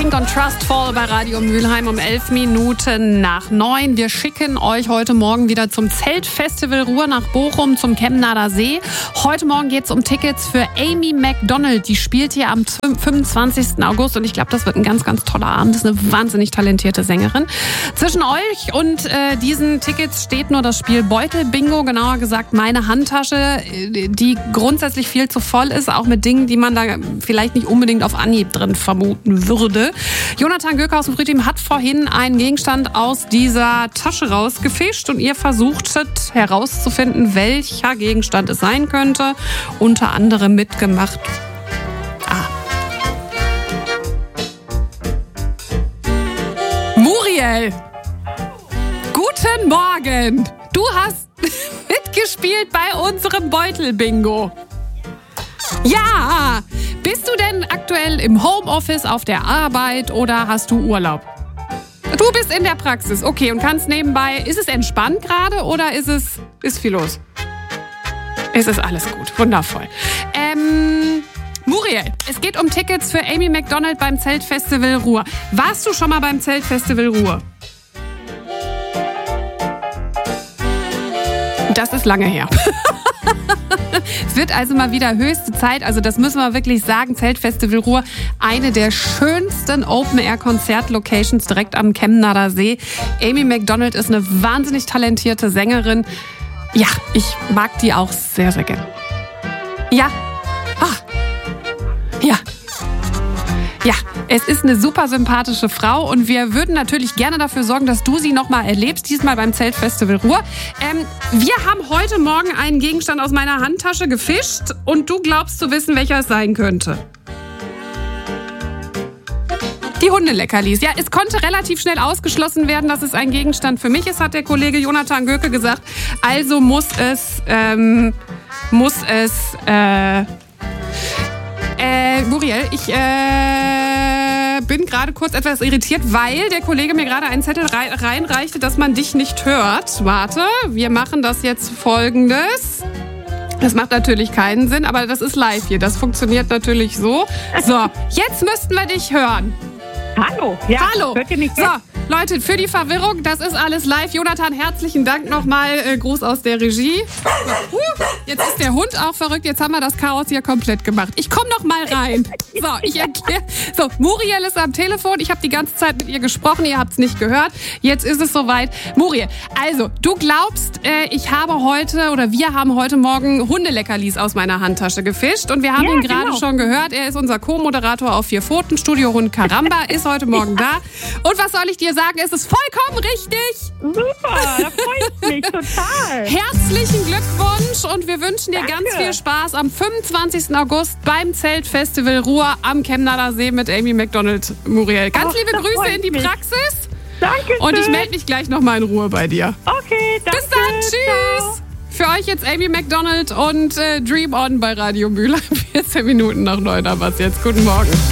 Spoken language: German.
Pink und Trustful bei Radio Mülheim um 11 Minuten nach 9. Wir schicken euch heute Morgen wieder zum Zeltfestival Ruhr nach Bochum zum Chemnader See. Heute Morgen geht es um Tickets für Amy Macdonald. Die spielt hier am 25. August und ich glaube, das wird ein ganz, ganz toller Abend. Das ist eine wahnsinnig talentierte Sängerin. Zwischen euch und diesen Tickets steht nur das Spiel Beutel-Bingo, genauer gesagt meine Handtasche, die grundsätzlich viel zu voll ist, auch mit Dingen, die man da vielleicht nicht unbedingt auf Anhieb drin vermuten würde. Jonathan Göker aus dem Frühteam hat vorhin einen Gegenstand aus dieser Tasche rausgefischt und ihr versuchtet herauszufinden, welcher Gegenstand es sein könnte. Unter anderem mitgemacht. Muriel, guten Morgen. Du hast mitgespielt bei unserem Beutel-Bingo. Ja, bist du denn aktuell im Homeoffice auf der Arbeit oder hast du Urlaub? Du bist in der Praxis, okay, und kannst nebenbei, ist es entspannt gerade oder ist viel los? Es ist alles gut, wundervoll. Muriel, es geht um Tickets für Amy Macdonald beim Zeltfestival Ruhr. Warst du schon mal beim Zeltfestival Ruhr? Das ist lange her. Es wird also mal wieder höchste Zeit, also das müssen wir wirklich sagen, Zeltfestival Ruhr, eine der schönsten Open-Air-Konzert-Locations direkt am Chemnader See. Amy Macdonald ist eine wahnsinnig talentierte Sängerin. Ja, ich mag die auch sehr, sehr gern. Ja. Ja. Ja, es ist eine super sympathische Frau und wir würden natürlich gerne dafür sorgen, dass du sie nochmal erlebst, diesmal beim Zeltfestival Ruhr. Wir haben heute Morgen einen Gegenstand aus meiner Handtasche gefischt und du glaubst zu wissen, welcher es sein könnte. Die Hundeleckerlis. Ja, es konnte relativ schnell ausgeschlossen werden, dass es ein Gegenstand für mich ist, hat der Kollege Jonathan Göke gesagt. Also muss es Muriel, ich bin gerade kurz etwas irritiert, weil der Kollege mir gerade einen Zettel reinreichte, dass man dich nicht hört. Warte, wir machen das jetzt Folgendes. Das macht natürlich keinen Sinn, aber das ist live hier. Das funktioniert natürlich so. So, jetzt müssten wir dich hören. Hallo. Ja, hallo. Hört ihr mich so, Leute, für die Verwirrung, das ist alles live. Jonathan, herzlichen Dank nochmal. Gruß aus der Regie. Jetzt ist der Hund auch verrückt. Jetzt haben wir das Chaos hier komplett gemacht. Ich komme noch mal rein. So, ich erkläre. So, Muriel ist am Telefon. Ich habe die ganze Zeit mit ihr gesprochen. Ihr habt es nicht gehört. Jetzt ist es soweit. Muriel, also, du glaubst, wir haben heute Morgen Hundeleckerlis aus meiner Handtasche gefischt. Und wir haben ihn gerade schon gehört. Er ist unser Co-Moderator auf 4 Pfoten. Studiohund Karamba ist heute Morgen da. Und was soll ich dir sagen? Es ist vollkommen richtig. Super, da freut mich total. Herzlichen Glückwunsch und wir wünschen dir ganz viel Spaß am 25. August beim Zeltfestival Ruhr am Chemnader See mit Amy Macdonald, Muriel. Ganz liebe Grüße in die Praxis. Danke. Und ich melde mich gleich nochmal in Ruhe bei dir. Okay, danke. Bis dann, tschüss. Ciao. Für euch jetzt Amy Macdonald und Dream On bei Radio Mülheim. 14 Minuten nach 9 haben wir es jetzt. Guten Morgen.